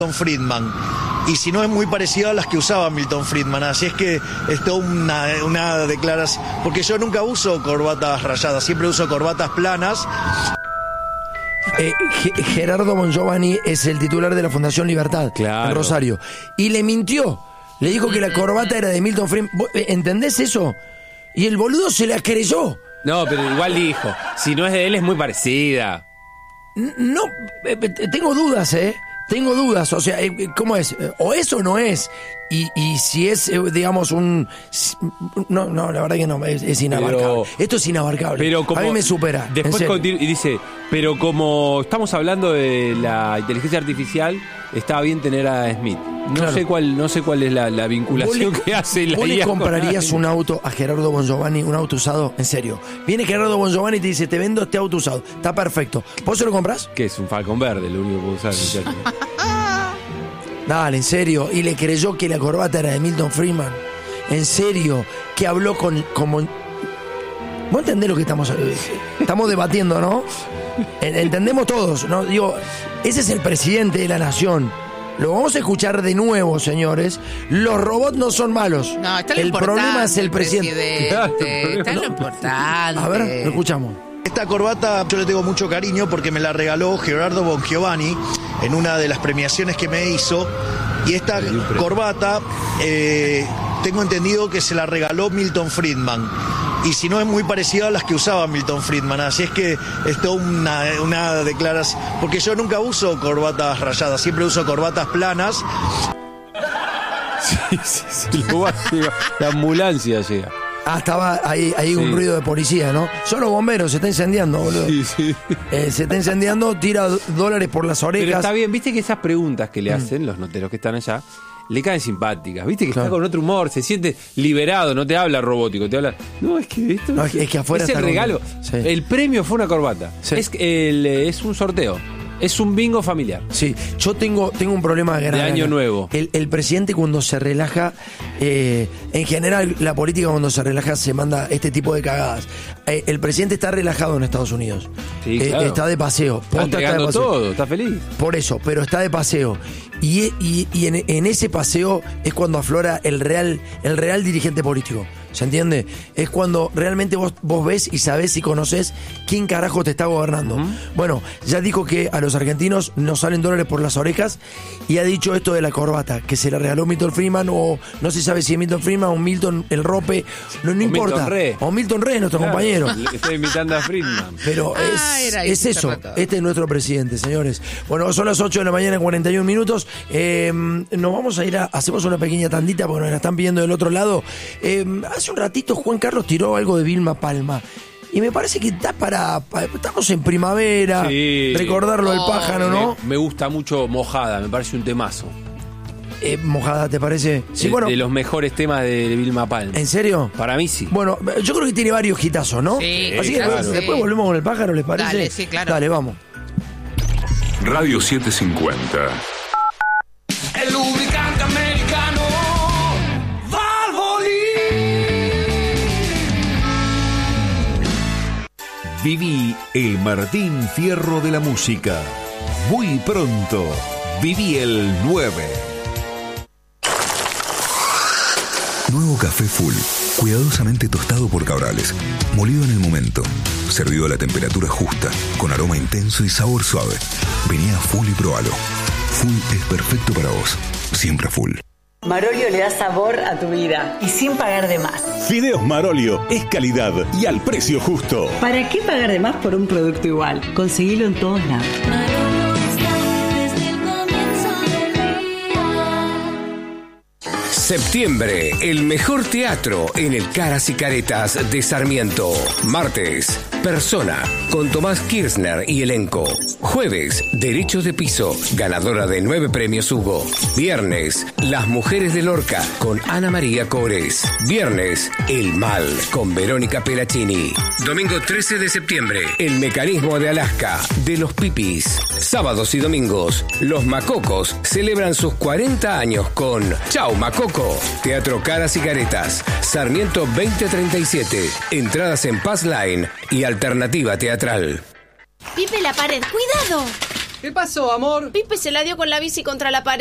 Friedman, y si no es muy parecido a las que usaba Milton Friedman, así es que es toda una declaración, porque yo nunca uso corbatas rayadas, siempre uso corbatas planas. Gerardo Bongiovanni es el titular de la Fundación Libertad, claro, en Rosario, y le mintió, le dijo que la corbata era de Milton Friedman. ¿Entendés eso? Y el boludo se la creyó. No, pero igual dijo, si no es de él es muy parecida. No, tengo dudas, tengo dudas, o sea, ¿cómo es? O eso no es. Y si es, digamos, un... No, la verdad que no, es inabarcable. Esto es inabarcable. Pero como, a mí me supera. Después y dice, pero como estamos hablando de la inteligencia artificial, estaba bien tener a Smith. No sé cuál es la vinculación que hace la IA. ¿Vos le comprarías un auto a Gerardo Bongiovanni, un auto usado? En serio. Viene Gerardo Bongiovanni y te dice, te vendo este auto usado. Está perfecto. ¿Vos se lo comprás? Que es un Falcon verde, lo único que puedo usar. Dale, en serio. Y le creyó que la corbata era de Milton Friedman. En serio. Que habló como... ¿Vos entendés lo que estamos debatiendo, no? Entendemos todos, ¿no? Digo, ese es el presidente de la nación. Lo vamos a escuchar de nuevo, señores. Los robots no son malos. No, está lo el importante, problema es el presidente. Está lo importante. A ver, lo escuchamos. Esta corbata yo le tengo mucho cariño porque me la regaló Gerardo Bongiovanni en una de las premiaciones que me hizo. Y esta corbata, tengo entendido que se la regaló Milton Friedman. Y si no es muy parecido a las que usaba Milton Friedman, así es que es toda una declaración, porque yo nunca uso corbatas rayadas, siempre uso corbatas planas. Sí, la ambulancia llega. Estaba ahí un ruido de policía, ¿no? Son los bomberos, se está incendiando, boludo. Sí. Se está incendiando, tira dólares por las orejas. Pero está bien, viste que esas preguntas que le hacen los noteros que están allá le caen simpáticas, viste que está con otro humor, se siente liberado, no te habla robótico, te habla... No, es que esto no, es que afuera es el regalo. Sí. El premio fue una corbata. Sí. Es un sorteo. Es un bingo familiar. Sí, yo tengo un problema grave. De año nuevo. El presidente cuando se relaja, en general la política cuando se relaja se manda este tipo de cagadas. El presidente está relajado en Estados Unidos. Sí, claro. Está de paseo. Está entregando todo, está feliz. Por eso, pero está de paseo. Y en ese paseo es cuando aflora el real dirigente político. ¿Se entiende? Es cuando realmente vos ves y sabés y conocés quién carajo te está gobernando. Bueno, ya dijo que a los argentinos nos salen dólares por las orejas y ha dicho esto de la corbata, que se la regaló Milton Friedman, o no se sabe si es Milton Friedman o Milton el Rope, no importa. Milton Re. O Milton Re, nuestro compañero. Estoy imitando a Friedman. Pero es eso. Este es nuestro presidente, señores. Bueno, son las 8 de la mañana, 41 minutos. Nos vamos a ir hacemos una pequeña tandita porque nos la están pidiendo del otro lado. Hace un ratito Juan Carlos tiró algo de Vilma Palma. Y me parece que está estamos en primavera, sí. Recordarlo del pájaro, ¿no? Me gusta mucho Mojada, me parece un temazo. Mojada, ¿te parece? Sí, bueno. De los mejores temas de Vilma Palma. ¿En serio? Para mí sí. Bueno, yo creo que tiene varios hitazos, ¿no? Sí, así que claro, después volvemos con el pájaro, ¿les parece? Dale, sí, claro. Dale, vamos. Radio 750. El lubricante americano Valvoline. Viví el Martín Fierro de la música. Muy pronto, viví el 9. Nuevo café Full, cuidadosamente tostado por Cabrales, molido en el momento, servido a la temperatura justa, con aroma intenso y sabor suave. Vení a Full y probalo. Full es perfecto para vos, siempre Full. Marolio le da sabor a tu vida y sin pagar de más. Fideos Marolio es calidad y al precio justo. ¿Para qué pagar de más por un producto igual? Conseguilo en todos lados. Septiembre, el mejor teatro en el Caras y Caretas de Sarmiento. Martes, Persona, con Tomás Kirchner y elenco. Jueves, Derechos de Piso, ganadora de 9 premios Hugo. Viernes, Las Mujeres de Lorca, con Ana María Cores. Viernes, El Mal, con Verónica Pelacini. Domingo 13 de septiembre, El Mecanismo de Alaska, de los Pipis. Sábados y domingos, Los Macocos celebran sus 40 años con Chau Macoco. Teatro Caras y Caretas, Sarmiento 2037. Entradas en Pass Line y Alternativa Teatral. Pipe la pared, cuidado. ¿Qué pasó, amor? Pipe se la dio con la bici contra la pared.